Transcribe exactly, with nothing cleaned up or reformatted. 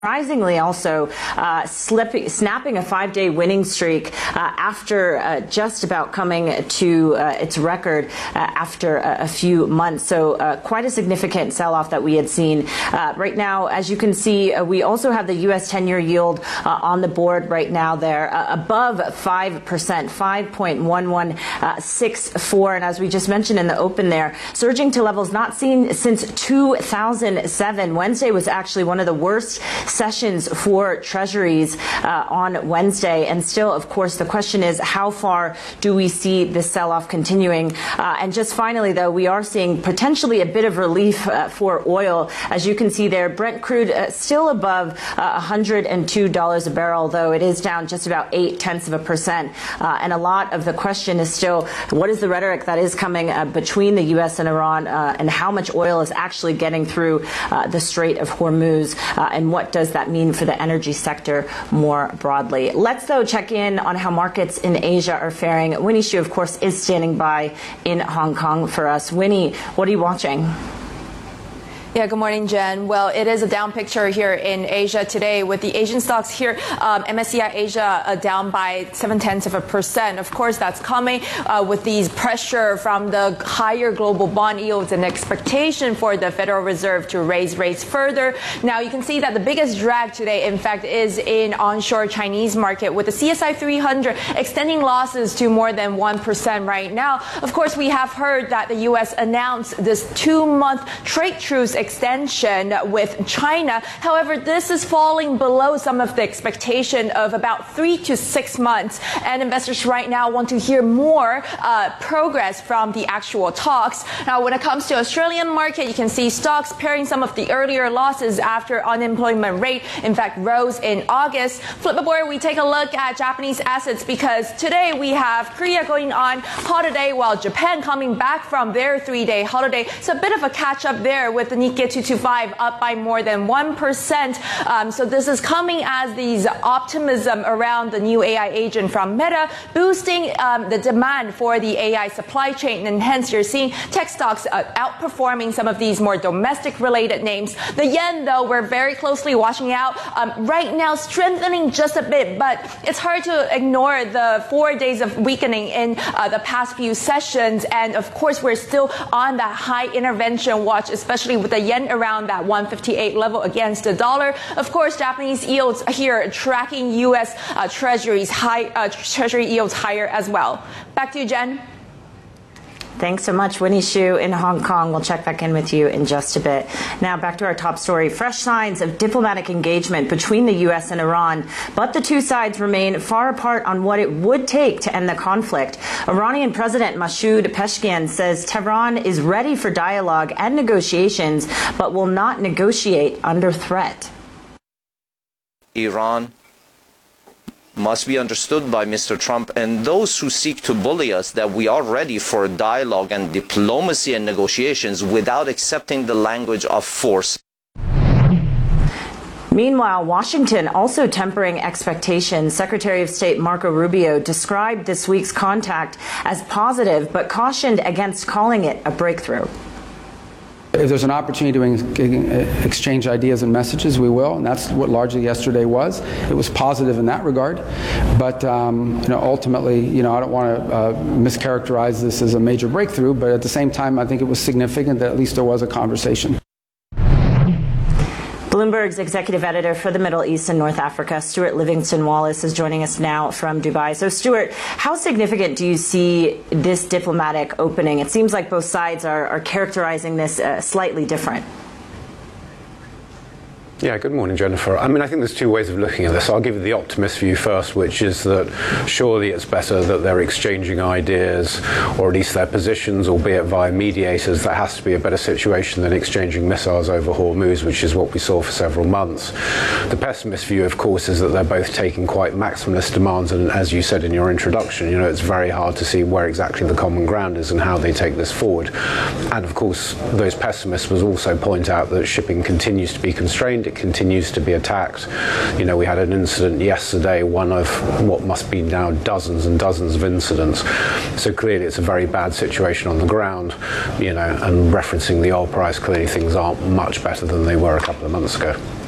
Surprisingly, also uh, slipping, snapping a five-day winning streak uh, after uh, just about coming to uh, its record uh, after a, a few months. So uh, quite a significant sell-off that we had seen. Uh, right now, as you can see, uh, we also have the U S ten-year yield uh, on the board right now there uh, above five percent, five point one one six four. And as we just mentioned in the open there, surging to levels not seen since two thousand seven. Wednesday was actually one of the worst sessions for treasuries uh, on Wednesday. And still, of course, the question is, how far do we see this sell-off continuing? Uh, and just finally, though, we are seeing potentially a bit of relief uh, for oil. As you can see there, Brent crude uh, still above uh, one hundred two dollars a barrel, though it is down just about eight tenths of a percent. Uh, and a lot of the question is still, what is the rhetoric that is coming uh, between the U S and Iran, uh, and how much oil is actually getting through uh, the Strait of Hormuz, uh, and what does that mean for the energy sector more broadly? Let's, though, check in on how markets in Asia are faring. Winnie Xu, of course, is standing by in Hong Kong for us. Winnie, what are you watching? Yeah, good morning, Jen. Well, it is a down picture here in Asia today with the Asian stocks here. Um, M S C I Asia uh, down by seven tenths of a percent. Of course, that's coming uh, with these pressure from the higher global bond yields and expectation for the Federal Reserve to raise rates further. Now, you can see that the biggest drag today, in fact, is in onshore Chinese market with the C S I three hundred extending losses to more than one percent right now. Of course, we have heard that the U S announced this two-month trade truce extension with China. However, this is falling below some of the expectation of about three to six months. And investors right now want to hear more uh, progress from the actual talks. Now, when it comes to Australian market, you can see stocks pairing some of the earlier losses after unemployment rate, in fact, rose in August. Flip the board, we take a look at Japanese assets because today we have Korea going on holiday while Japan coming back from their three-day holiday. So a bit of a catch-up there with the Nikkei two twenty-five up by more than one percent. Um, so this is coming as these optimism around the new A I agent from Meta, boosting um, the demand for the A I supply chain. And hence you're seeing tech stocks uh, outperforming some of these more domestic related names. The yen, though, we're very closely watching out. Um, right now strengthening just a bit, but it's hard to ignore the four days of weakening in uh, the past few sessions. And of course, we're still on that high intervention watch, especially with the yen around that one fifty-eight level against the dollar. Of course, Japanese yields here tracking U S uh, treasuries high, uh, treasury yields higher as well. Back to you, Jen. Thanks so much, Winnie Xu in Hong Kong. We'll check back in with you in just a bit. Now, back to our top story. Fresh signs of diplomatic engagement between the U S and Iran, but the two sides remain far apart on what it would take to end the conflict. Iranian President Masoud Pezeshkian says Tehran is ready for dialogue and negotiations, but will not negotiate under threat. Iran must be understood by Mister Trump and those who seek to bully us that we are ready for dialogue and diplomacy and negotiations without accepting the language of force. Meanwhile, Washington also tempering expectations. Secretary of State Marco Rubio described this week's contact as positive, but cautioned against calling it a breakthrough. If there's an opportunity to exchange ideas and messages, we will, and that's what largely yesterday was. It was positive in that regard, but um, you know, ultimately, you know, I don't want to uh, mischaracterize this as a major breakthrough, but at the same time, I think it was significant that at least there was a conversation. Bloomberg's executive editor for the Middle East and North Africa, Stuart Livingston Wallace, is joining us now from Dubai. So, Stuart, how significant do you see this diplomatic opening? It seems like both sides are, are characterizing this uh, slightly different. Yeah, good morning, Jennifer. I mean, I think there's two ways of looking at this. I'll give you the optimist view first, which is that surely it's better that they're exchanging ideas, or at least their positions, albeit via mediators. That has to be a better situation than exchanging missiles over Hormuz, which is what we saw for several months. The pessimist view, of course, is that they're both taking quite maximalist demands, and as you said in your introduction, you know, it's very hard to see where exactly the common ground is and how they take this forward. And of course, those pessimists will also point out that shipping continues to be constrained. It continues to be attacked. You know, we had an incident yesterday, one of what must be now dozens and dozens of incidents. So clearly it's a very bad situation on the ground, you know, and referencing the oil price, clearly things aren't much better than they were a couple of months ago.